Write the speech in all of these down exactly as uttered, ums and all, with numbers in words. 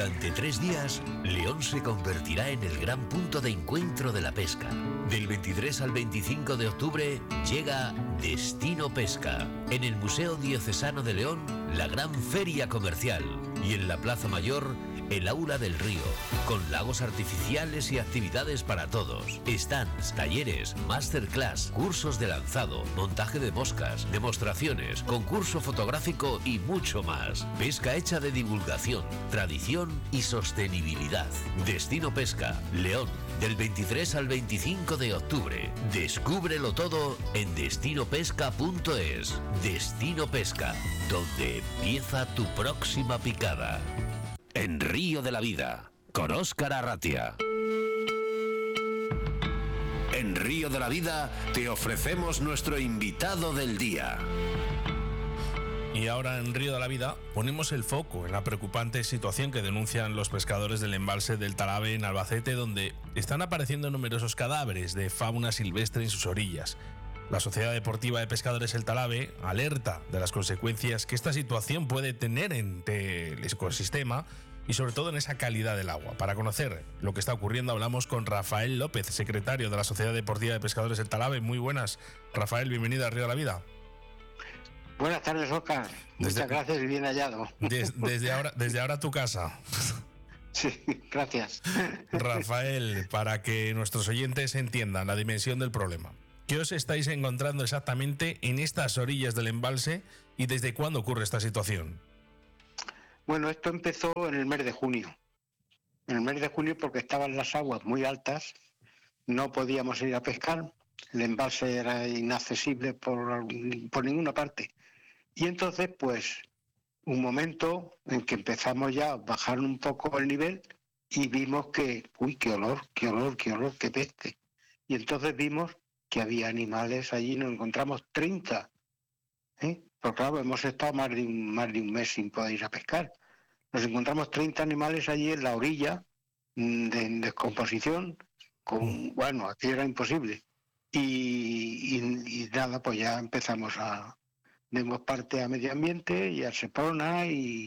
Durante tres días, León se convertirá en el gran punto de encuentro de la pesca. Del veintitrés al veinticinco de octubre llega Destino Pesca. En el Museo Diocesano de León, la gran feria comercial. Y en la Plaza Mayor, el Aula del Río, con lagos artificiales y actividades para todos. Stands, talleres, masterclass, cursos de lanzado, montaje de moscas, demostraciones, concurso fotográfico y mucho más. Pesca hecha de divulgación, tradición y sostenibilidad. Destino Pesca, León, del veintitrés al veinticinco de octubre. Descúbrelo todo en destino pesca punto es. Destino Pesca, donde empieza tu próxima picada. En Río de la Vida, con Óscar Arratia. En Río de la Vida te ofrecemos nuestro invitado del día. Y ahora en Río de la Vida ponemos el foco en la preocupante situación que denuncian los pescadores del embalse del Talave en Albacete, donde están apareciendo numerosos cadáveres de fauna silvestre en sus orillas. La Sociedad Deportiva de Pescadores El Talave alerta de las consecuencias que esta situación puede tener en el ecosistema y sobre todo en esa calidad del agua. Para conocer lo que está ocurriendo hablamos con Rafael López, secretario de la Sociedad Deportiva de Pescadores El Talave. Muy buenas, Rafael, bienvenido a Río de la Vida. Buenas tardes, Óscar. Muchas gracias y bien hallado. Des, desde, ahora, desde ahora tu casa. Sí, gracias. Rafael, para que nuestros oyentes entiendan la dimensión del problema, ¿qué os estáis encontrando exactamente en estas orillas del embalse y desde cuándo ocurre esta situación? Bueno, esto empezó en el mes de junio. En el mes de junio porque estaban las aguas muy altas, no podíamos ir a pescar, el embalse era inaccesible por, por ninguna parte. Y entonces, pues, un momento en que empezamos ya a bajar un poco el nivel y vimos que, uy, qué olor, qué olor, qué olor, qué peste. Y entonces vimos que había animales allí, nos encontramos treinta. ¿eh? Porque claro, hemos estado más de, un, más de un mes sin poder ir a pescar. Nos encontramos treinta animales allí en la orilla, de, en descomposición, con, bueno, aquí era imposible. Y, y, y nada, pues ya empezamos a... Demos parte a Medio Ambiente y a Seprona y,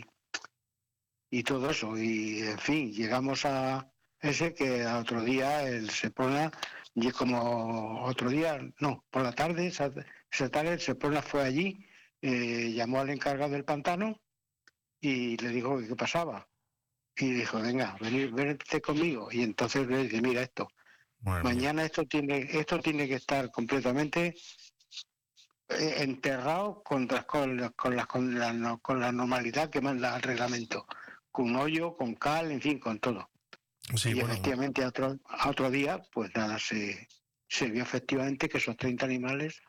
y todo eso. Y, en fin, llegamos a ese que al otro día el Seprona, y como otro día, no, por la tarde, esa, esa tarde el Seprona fue allí, eh, llamó al encargado del pantano y le dijo que qué pasaba. Y dijo, venga, venid, vente conmigo. Y entonces le dice, mira esto, bueno, mañana esto tiene, esto tiene que estar completamente eh, enterrado con, con, con, la, con, la, con la normalidad que manda el reglamento, con hoyo, con cal, en fin, con todo. Sí, y bueno, efectivamente a otro, a otro día, pues nada, se, se vio efectivamente que esos treinta animales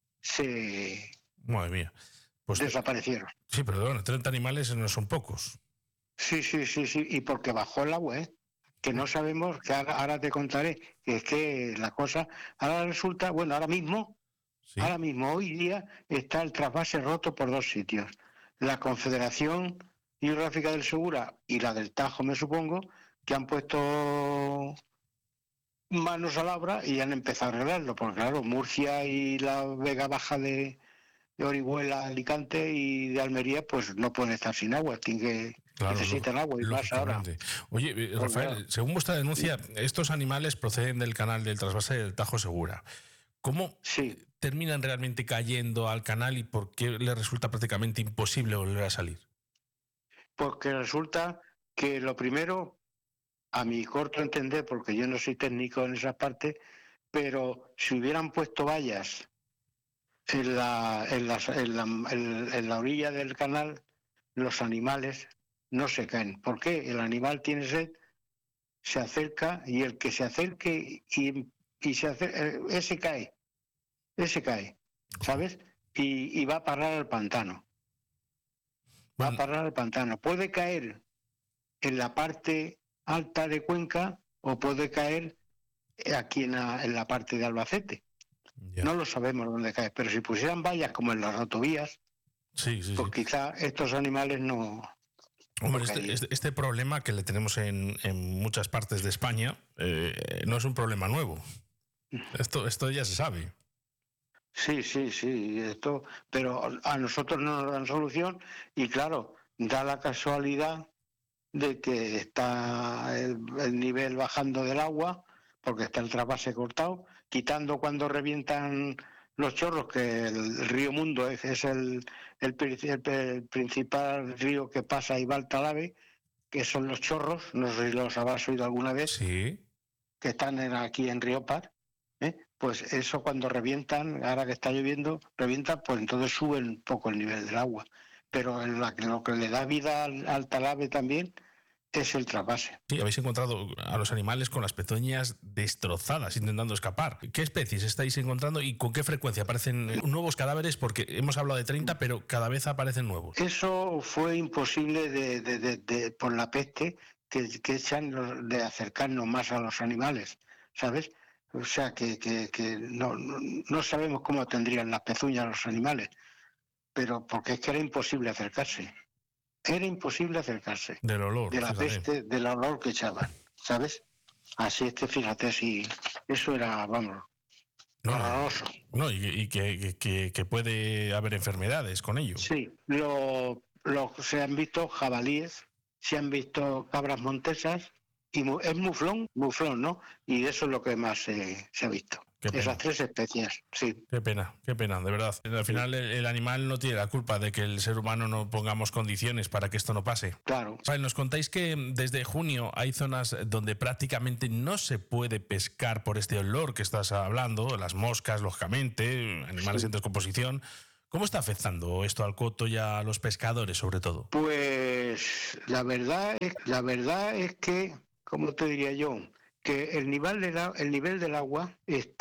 se Madre mía. Pues desaparecieron. Sí, pero bueno, treinta animales no son pocos. Sí, sí, sí, sí, y porque bajó el agua, ¿eh? Que no sabemos, que ahora, ahora te contaré, que es que la cosa, ahora resulta, bueno, ahora mismo, sí. ahora mismo, hoy día, está el trasvase roto por dos sitios. La Confederación Hidrográfica del Segura y la del Tajo, me supongo, que han puesto manos a la obra y han empezado a arreglarlo, porque claro, Murcia y la Vega Baja de, de Orihuela, Alicante y de Almería, pues no pueden estar sin agua, tienen que, claro, necesitan agua y más ahora. Oye, Rafael, bueno, según vuestra denuncia, estos animales proceden del canal del trasvase del Tajo Segura. ¿Cómo sí. terminan realmente cayendo al canal y por qué les resulta prácticamente imposible volver a salir? Porque resulta que lo primero, a mi corto entender, porque yo no soy técnico en esa parte, pero si hubieran puesto vallas en la, en la, en la, en, en la orilla del canal, los animales no se caen. ¿Por qué? El animal tiene sed, se acerca y el que se acerque y, y se acerca, ese cae, ese cae, ¿sabes? Y, y va a parar al pantano. Va a parar al pantano. Puede caer en la parte alta de Cuenca o puede caer aquí en la, en la parte de Albacete. Yeah. No lo sabemos dónde cae, pero si pusieran vallas como en las autovías, sí, sí, pues sí. quizá estos animales no... Hombre, este, este, este problema que le tenemos en, en muchas partes de España eh, no es un problema nuevo. Esto, esto ya se sabe. Sí, sí, sí, esto, pero a nosotros no nos dan solución y claro, da la casualidad de que está el, el nivel bajando del agua, porque está el trasvase cortado, quitando cuando revientan los chorros, que el río Mundo es, es el, el, el, el principal río que pasa y va al Talavera, que son los chorros, no sé si los habrás oído alguna vez, sí, que están en, aquí en Riópar, ¿eh? Pues eso cuando revientan, ahora que está lloviendo, revientan, pues entonces sube un poco el nivel del agua. Pero en la, lo que le da vida al, al Talavera también es el trasvase. Sí, habéis encontrado a los animales con las pezuñas destrozadas, intentando escapar. ¿Qué especies estáis encontrando y con qué frecuencia aparecen nuevos cadáveres? Porque hemos hablado de treinta, pero cada vez aparecen nuevos. Eso fue imposible de, de, de, de, por la peste que, que echan de acercarnos más a los animales, ¿sabes? O sea, que, que, que no, no, no sabemos cómo tendrían las pezuñas los animales, pero porque es que era imposible acercarse. Era imposible acercarse. Del olor. De la fíjate. peste, del olor que echaban, ¿sabes? Así es que fíjate, si eso era, vamos, no, horroroso. No, y, y que, que, que puede haber enfermedades con ello. Sí, lo, lo, se han visto jabalíes, se han visto cabras montesas, y mu, es muflón, muflón, ¿no? Y eso es lo que más eh, se ha visto. Esas tres especies, sí. Qué pena, qué pena, de verdad. Al final el, el animal no tiene la culpa de que el ser humano no pongamos condiciones para que esto no pase. Claro. O sea, nos contáis que desde junio hay zonas donde prácticamente no se puede pescar por este olor que estás hablando, las moscas, lógicamente, animales sí. en descomposición. ¿Cómo está afectando esto al coto y a los pescadores, sobre todo? Pues la verdad es, la verdad es que, ¿cómo te diría yo? Que el nivel, de la, el nivel del agua está